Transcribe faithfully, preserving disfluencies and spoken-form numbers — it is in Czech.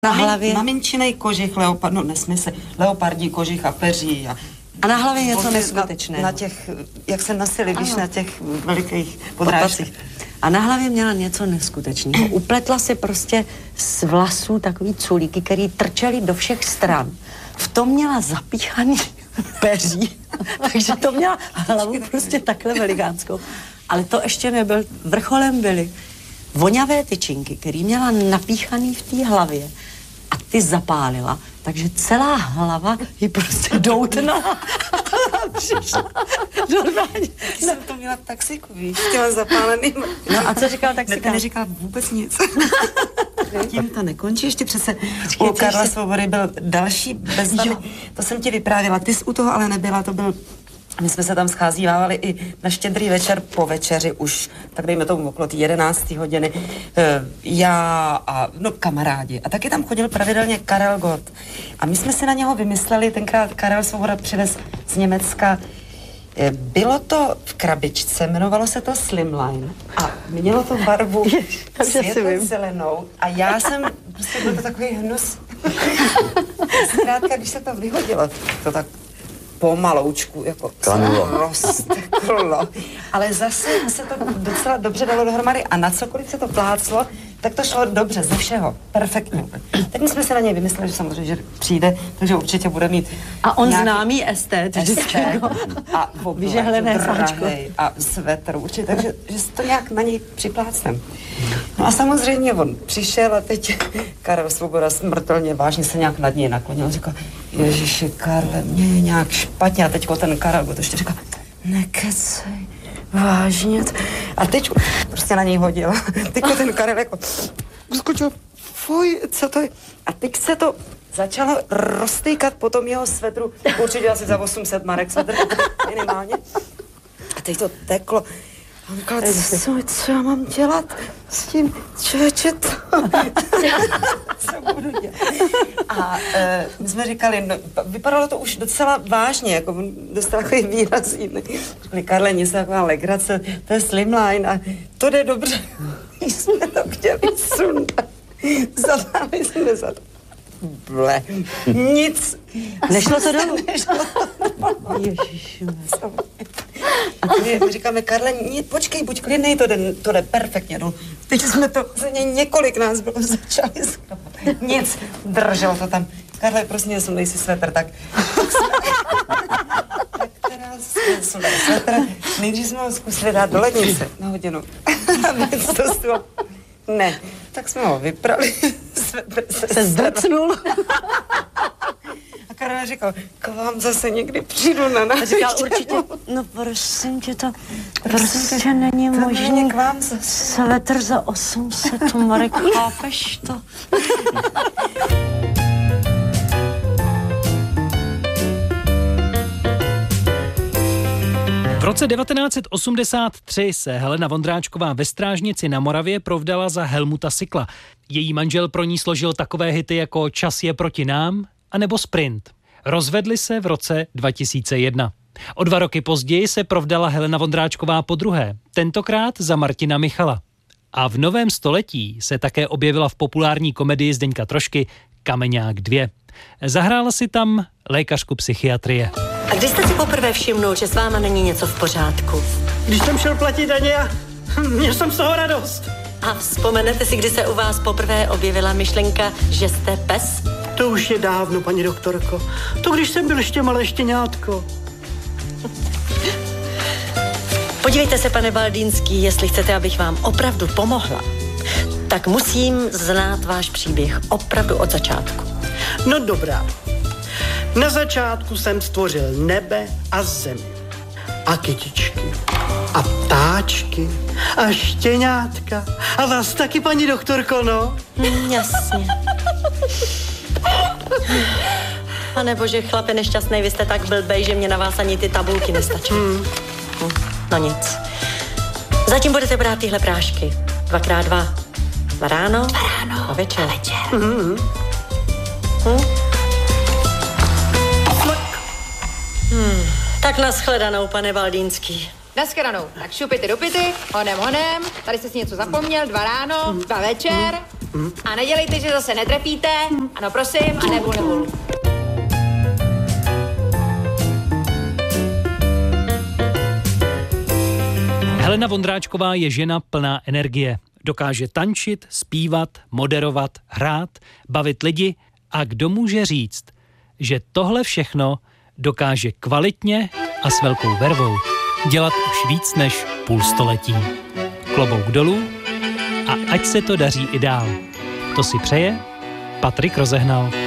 Na hlavě? Maminčinej kožich, leopard, no nesmysl, leopardí kožich a peří. A, a na hlavě něco neskutečného. Na, na těch, jak se nosili, víš, na těch velikých podrážcích. A na hlavě měla něco neskutečného. Upletla si prostě z vlasů takový culíky, který trčely do všech stran. V tom měla zapíchaný peří, takže to měla hlavu prostě takhle velikánskou. Ale to ještě nebyl, vrcholem byly voňavé tyčinky, který měla napíchaný v té hlavě a ty zapálila, takže celá hlava ji prostě doutnala. Přišla normálně. Taky jsem to měla v taxiku, víš, s těma zapálenýma. No a co říkal taxikár? Ne, neříkal vůbec nic. Tím to nekončí, ještě přece u Karla Svobody byl další bezvadný. To jsem ti vyprávěla, ty jsi u toho ale nebyla, to byl... My jsme se tam scházívávali i na Štědrý večer po večeři už, tak dejme tomu okolo té jedenácté hodiny, já a no, kamarádi. A taky tam chodil pravidelně Karel Gott. A my jsme si na něho vymysleli, tenkrát Karel Svoboda přivez z Německa. Bylo to v krabičce, jmenovalo se to Slimline a mělo to barvu světle zelenou a já jsem, prostě byl to takový hnus. Zkrátka, když se to vyhodilo, to tak pomaloučku, jako rozteklo. Ale zase se to docela dobře dalo dohromady a na cokoliv se to pláclo, tak to šlo dobře, ze všeho, perfektně. Tak my jsme si na něj vymysleli, že samozřejmě, že přijde, takže určitě bude mít a on nějaký známý estet, vždycky a vyžehlené sáčko a svetr určitě, takže že si to nějak na něj připlácnem. No a samozřejmě on přišel a teď Karel Svoboda smrtelně vážně se nějak nad něj naklonil, říkal, Ježiši Karle, mě je nějak špatně a teďko ten Karel to ještě říkal, nekecej, vážně. A teď prostě na něj hodil. Teďko ten Karel jako skočil, fuj, co to je? A teď se to začalo roztýkat po tom jeho svetru, určitě asi za osm set marek svetr, minimálně. A teď to teklo. A on říkal, co, co já mám dělat s tím, člověče to? Co budu dělat? A e, my jsme říkali, no, vypadalo to už docela vážně, jako on dostal takový výraz jiný. Říkali, Karle, něco taková legrace, to je Slimline a to jde dobře. My jsme to chtěli sundat. Zadáli jsme za to. Ble, nic. Nešlo to dolů? Nešlo to dolů. Ježišmarja. A my říkáme, Karle, ní, počkej, buď klidnej, to jde, to jde perfektně. No. Teď jsme to, za něj několik nás bylo, začali skrapat. Nic, držel to tam. Karle, prosím, sundej si svetr, tak... tak teda jsme sundali svetr. Nejdřív jsme ho zkusili dát do lednice na hodinu. A to stalo. Ne, tak jsme ho vyprali. Svetr se, se zdrcnul. A Karel říkal, k vám zase někdy přijdu na návštěvu. Říkal určitě, no prosím tě, to prostě tě, není možný k vám zase. Svetr za osm set marek, chápeš to? V roce devatenáct set osmdesát tři se Helena Vondráčková ve Strážnici na Moravě provdala za Helmuta Sykla. Její manžel pro ní složil takové hity jako Čas je proti nám a nebo Sprint. Rozvedli se v roce dva tisíce jedna. O dva roky později se provdala Helena Vondráčková podruhé, tentokrát za Martina Michala. A v novém století se také objevila v populární komedii Zdeňka Trošky Kameňák dva. Zahrála si tam lékařku psychiatrie. A kdy jste si poprvé všimnul, že s váma není něco v pořádku? Když jsem šel platit daně a měl jsem z toho radost. A vzpomenete si, kdy se u vás poprvé objevila myšlenka, že jste pes? To už je dávno, paní doktorko. To když jsem byl ještě malé štěňátko. Podívejte se, pane Baldýnský, jestli chcete, abych vám opravdu pomohla, tak musím znát váš příběh opravdu od začátku. No dobrá. Na začátku jsem stvořil nebe a zemi. A kytičky. A ptáčky. A štěňátka. A vás taky, paní doktorko, no? Mm, jasně. Pane bože, chlape nešťastnej, vy jste tak blbej, že mě na vás ani ty tabulky nestačí. Hmm. No nic. Zatím budete brát tyhle prášky. Dvakrát dva. Dva ráno. Dva ráno. A večer. A večer. Mm-hmm. Hm? Hmm. Tak nashledanou, pane Baldýnský. Nashledanou. Tak šupity do pity, honem, honem. Tady jsi si něco zapomněl, dva ráno, dva večer. A nedělejte, že zase netrepíte. Ano, prosím, a nebul, nebul. Helena Vondráčková je žena plná energie. Dokáže tančit, zpívat, moderovat, hrát, bavit lidi a kdo může říct, že tohle všechno dokáže kvalitně a s velkou vervou dělat už víc než půl století. Klobouk dolů a ať se to daří i dál. To si přeje Patrik Rozehnal.